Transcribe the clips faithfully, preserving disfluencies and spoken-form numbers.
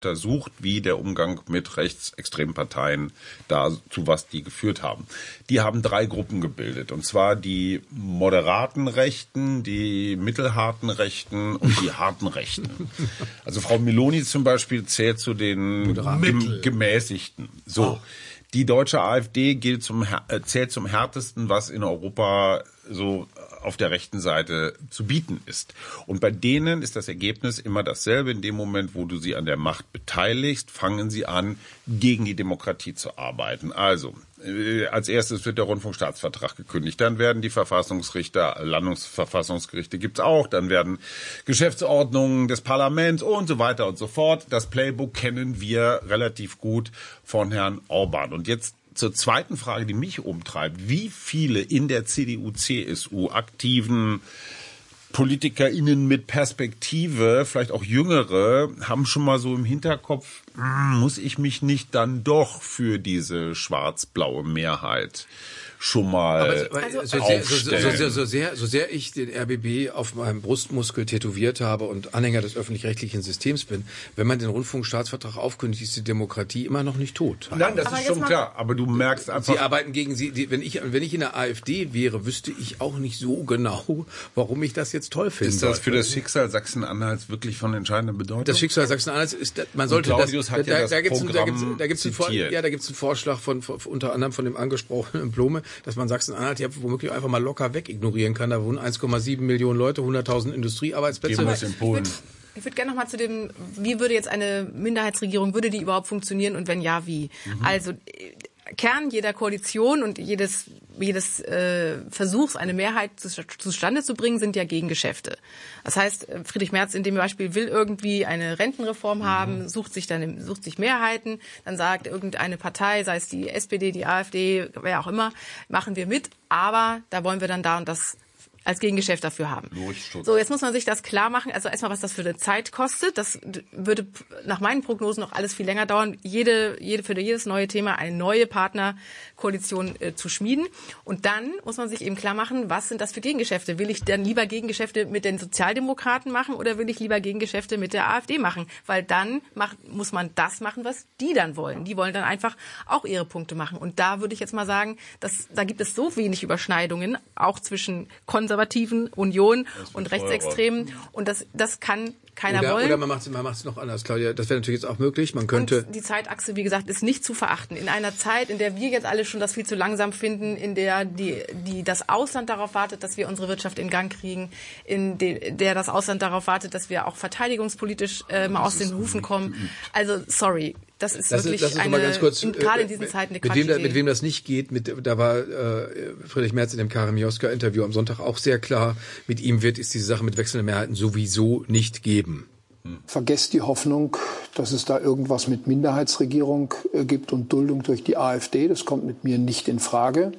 untersucht, wie der Umgang mit rechtsextremen Parteien da zu was die geführt haben. Die haben drei Gruppen gebildet, und zwar die moderaten Rechten, die mittelharten Rechten und die harten Rechten. Also Frau Meloni zum Beispiel zählt zu den gem- gemäßigten. So. Oh. Die deutsche AfD gilt zum, zählt zum härtesten, was in Europa so auf der rechten Seite zu bieten ist. Und bei denen ist das Ergebnis immer dasselbe. In dem Moment, wo du sie an der Macht beteiligst, fangen sie an, gegen die Demokratie zu arbeiten. Also, äh, als erstes wird der Rundfunkstaatsvertrag gekündigt. Dann werden die Verfassungsrichter, Landesverfassungsgerichte gibt's auch. Dann werden Geschäftsordnungen des Parlaments und so weiter und so fort. Das Playbook kennen wir relativ gut von Herrn Orban. Und jetzt zur zweiten Frage, die mich umtreibt. Wie viele in der C D U C S U aktiven PolitikerInnen mit Perspektive, vielleicht auch Jüngere, haben schon mal so im Hinterkopf, muss ich mich nicht dann doch für diese schwarz-blaue Mehrheit schon mal also, so, sehr, so, so, so, so, sehr, so sehr ich den R B B auf meinem Brustmuskel tätowiert habe und Anhänger des öffentlich-rechtlichen Systems bin, wenn man den Rundfunkstaatsvertrag aufkündigt, ist die Demokratie immer noch nicht tot. Nein, das aber ist schon klar, aber du merkst einfach... Sie arbeiten gegen sie, die, wenn ich wenn ich in der AfD wäre, wüsste ich auch nicht so genau, warum ich das jetzt toll finde. Ist das für das Schicksal Sachsen-Anhalts wirklich von entscheidender Bedeutung? Das Schicksal Sachsen-Anhalts ist, man sollte das... Hat ja da, das da gibt's Programm einen, da gibt's, da gibt's einen, ja, da gibt's einen Vorschlag von, von unter anderem von dem angesprochenen Blume, dass man Sachsen-Anhalt ja womöglich einfach mal locker wegignorieren kann. Da wohnen eins Komma sieben Millionen Leute, hunderttausend Industriearbeitsplätze. In Polen. Ich würde gerne noch mal zu dem, wie würde jetzt eine Minderheitsregierung, würde die überhaupt funktionieren und wenn ja, wie? Mhm. Also Kern jeder Koalition und jedes jedes äh, Versuchs, eine Mehrheit zu, zustande zu bringen, sind ja Gegengeschäfte. Das heißt, Friedrich Merz in dem Beispiel will irgendwie eine Rentenreform haben, sucht sich dann sucht sich Mehrheiten, dann sagt irgendeine Partei, sei es die S P D, die AfD, wer auch immer, machen wir mit, aber da wollen wir dann da und das als Gegengeschäft dafür haben. So, jetzt muss man sich das klar machen. Also erstmal, was das für eine Zeit kostet. Das würde nach meinen Prognosen noch alles viel länger dauern, jede, jede für jedes neue Thema eine neue Partnerkoalition äh, zu schmieden. Und dann muss man sich eben klar machen, was sind das für Gegengeschäfte? Will ich dann lieber Gegengeschäfte mit den Sozialdemokraten machen oder will ich lieber Gegengeschäfte mit der AfD machen? Weil dann macht, muss man das machen, was die dann wollen. Die wollen dann einfach auch ihre Punkte machen. Und da würde ich jetzt mal sagen, dass, da gibt es so wenig Überschneidungen, auch zwischen Konservativen, Union und Rechtsextremen. Und das, das kann keiner oder, wollen. Oder man macht es man macht's noch anders, Claudia. Das wäre natürlich jetzt auch möglich. Man könnte und die Zeitachse, wie gesagt, ist nicht zu verachten. In einer Zeit, in der wir jetzt alle schon das viel zu langsam finden, in der die, die das Ausland darauf wartet, dass wir unsere Wirtschaft in Gang kriegen, in de, der das Ausland darauf wartet, dass wir auch verteidigungspolitisch äh, mal aus den Hufen kommen. Also, sorry. Das ist das wirklich ist, das ist eine, ganz kurz, in, gerade in diesen Zeiten eine mit wem, da, mit wem das nicht geht, mit, da war äh, Friedrich Merz in dem Karim Joska-Interview am Sonntag auch sehr klar, mit ihm wird es diese Sache mit wechselnden Mehrheiten sowieso nicht geben. Hm. Vergesst die Hoffnung, dass es da irgendwas mit Minderheitsregierung äh, gibt und Duldung durch die AfD. Das kommt mit mir nicht in Frage.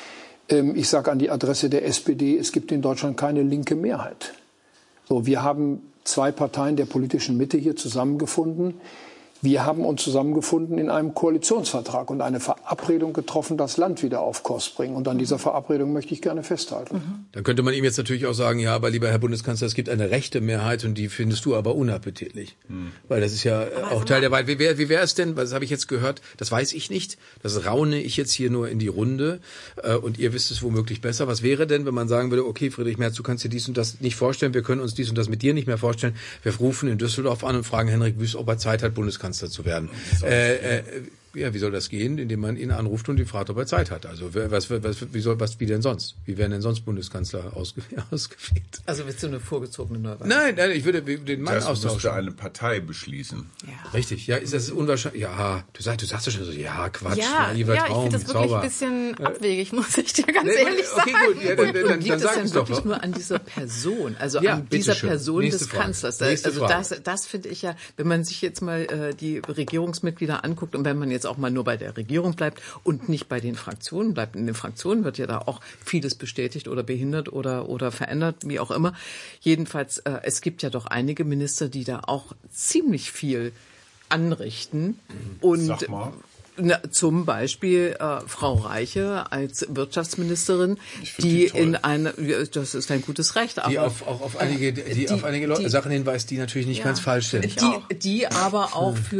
Ähm, ich sage an die Adresse der S P D, es gibt in Deutschland keine linke Mehrheit. So, wir haben zwei Parteien der politischen Mitte hier zusammengefunden. Wir haben uns zusammengefunden in einem Koalitionsvertrag und eine Verabredung getroffen, das Land wieder auf Kurs bringen. Und an dieser Verabredung möchte ich gerne festhalten. Mhm. Dann könnte man ihm jetzt natürlich auch sagen, ja, aber lieber Herr Bundeskanzler, es gibt eine rechte Mehrheit und die findest du aber unappetitlich. Mhm. Weil das ist ja aber auch also Teil der Wahrheit. Wie wäre wie wär es denn, was habe ich jetzt gehört, das weiß ich nicht, das raune ich jetzt hier nur in die Runde äh, und ihr wisst es womöglich besser. Was wäre denn, wenn man sagen würde, okay, Friedrich Merz, du kannst dir dies und das nicht vorstellen, wir können uns dies und das mit dir nicht mehr vorstellen. Wir rufen in Düsseldorf an und fragen Henrik Wüst, ob er Zeit hat, Bundeskanzler zu werden. Äh, äh, ja, wie soll das gehen? Indem man ihn anruft und ihn fragt, ob er Zeit hat. Also was, was, wie soll, was, wie denn sonst? Wie werden denn sonst Bundeskanzler ausge, ausgewählt? Also willst du eine vorgezogene Neuwahl? Nein, nein, ich würde den Mann das austauschen. Das müsste eine Partei beschließen. Ja. Richtig, ja, ist das unwahrscheinlich? Ja, du sagst, du sagst schon so, ja, Quatsch, ja, naiver ja, Traum, ich finde das wirklich Zauber. ein bisschen abwegig, muss ich dir ganz nee, ehrlich okay, sagen. Gut, ja, dann, dann, dann, und liegt dann es sag dann doch wirklich doch. nur an dieser Person, also ja, an dieser schön. Person Nächste des Frage. Kanzlers? Nächste Also Frage. das, das finde ich ja, wenn man sich jetzt mal äh, die Regierungsmitglieder anguckt und wenn man jetzt auch mal nur bei der Regierung bleibt und nicht bei den Fraktionen bleibt. In den Fraktionen wird ja da auch vieles bestätigt oder behindert oder oder verändert, wie auch immer. Jedenfalls, äh, es gibt ja doch einige Minister, die da auch ziemlich viel anrichten. Und Sag mal. Na, zum Beispiel äh, Frau Reiche als Wirtschaftsministerin, die, die in eine, das ist ein gutes Recht, aber die auf, auch auf einige, die, die, die auf einige Leute, die, Sachen hinweist, die natürlich nicht ja, ganz falsch sind. Die, die aber auch für